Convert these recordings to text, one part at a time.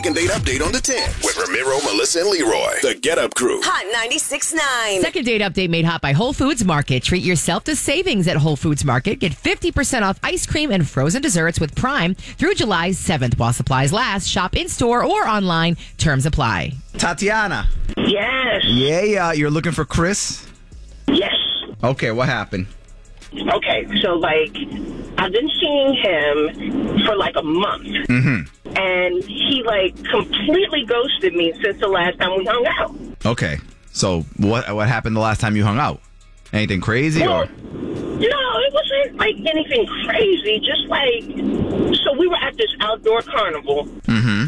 Second date update on the 10th with Ramiro, Melissa, and Leroy. The Get Up Crew. Hot 96.9. Second date update made hot by Whole Foods Market. Treat yourself to savings at Whole Foods Market. Get 50% off ice cream and frozen desserts with Prime through July 7th while supplies last. Shop in-store or online. Terms apply. Tatiana. Yes. Yeah, you're looking for Chris? Yes. Okay, what happened? Okay, so, I've been seeing him for, a month. Mm-hmm. And he, completely ghosted me since the last time we hung out. Okay, so what happened the last time you hung out? Anything crazy, or? No, it wasn't, anything crazy. Just, so we were at this outdoor carnival. Mm-hmm.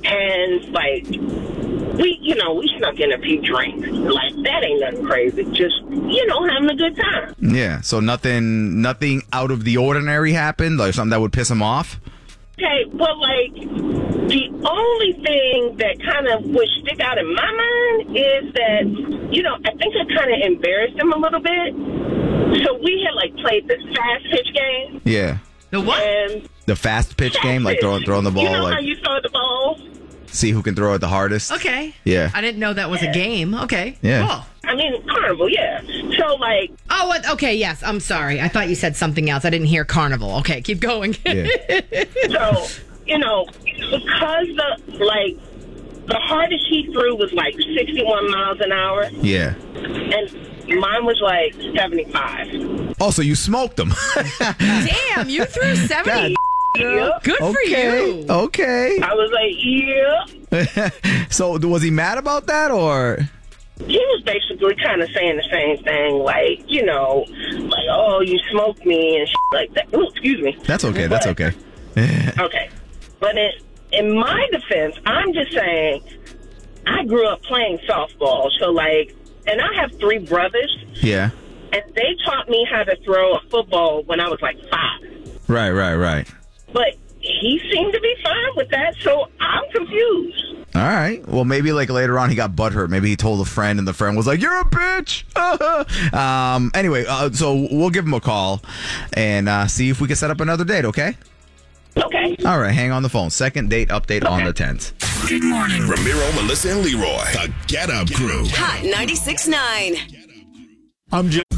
And, we snuck in a few drinks. That ain't nothing crazy. Just, having a good time. Yeah, so nothing out of the ordinary happened? Something that would piss him off? Okay, well, the only thing that kind of would stick out in my mind is that, I think I kind of embarrassed him a little bit. So we had, played this fast pitch game. Yeah. The what? And the fast pitch game? Throwing the ball? You know how you throw the ball? See who can throw it the hardest? Okay. Yeah. I didn't know that was a game. Okay. Yeah. Cool. I mean, carnival, yeah. So, Oh, what? Okay, yes. I'm sorry. I thought you said something else. I didn't hear carnival. Okay, keep going. Yeah. So, because the hardest he threw was 61 miles an hour. Yeah. And mine was 75. Oh, so you smoked him. Damn, you threw 70. Yep. Good for you. Okay. I was yeah. So was he mad about that, or? He was basically kind of saying the same thing, oh, you smoked me and shit like that. Ooh, excuse me. That's okay. That's okay. Okay. But in my defense, I'm just saying I grew up playing softball. So, and I have 3 brothers. Yeah. And they taught me how to throw a football when I was 5. Right. But he seemed to be fine with that, so I'm confused. All right. Well, maybe later on he got butthurt. Maybe he told a friend, and the friend was like, "You're a bitch." Anyway, so we'll give him a call and see if we can set up another date. Okay. Okay. All right. Hang on the phone. Second date update on the 10th. Good morning. Ramiro, Melissa, and Leroy. The Get Up Crew. Hot 96.9. I'm